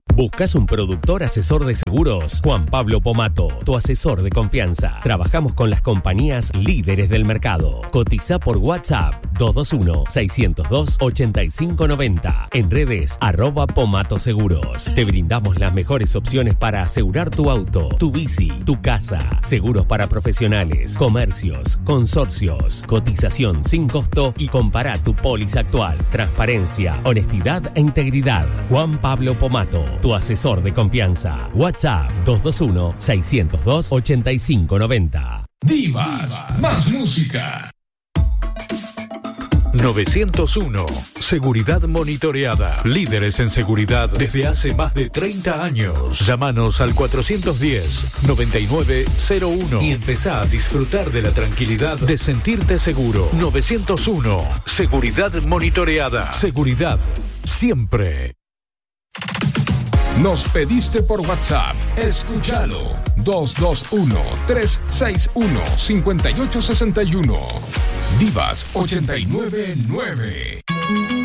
¿Buscas un productor asesor de seguros? Juan Pablo Pomato, tu asesor de confianza. Trabajamos con las compañías líderes del mercado. Cotiza por WhatsApp 221-602-8590. En redes @Pomato Seguros. Te brindamos las mejores opciones para asegurar tu auto, tu bici, tu casa. Seguros para profesionales, comercios, consorcios. Cotización sin costo y compara tu póliza actual. Transparencia, honestidad e integridad. Juan Pablo Pomato, tu asesor de confianza. WhatsApp 221-602-8590. Divas, más música. 901. Seguridad monitoreada. Líderes en seguridad desde hace más de 30 años. Llámanos al 410-9901 y empezá a disfrutar de la tranquilidad de sentirte seguro. 901. Seguridad monitoreada. Seguridad siempre. Nos pediste por WhatsApp. Escúchalo. 221-361-5861. Divas 899.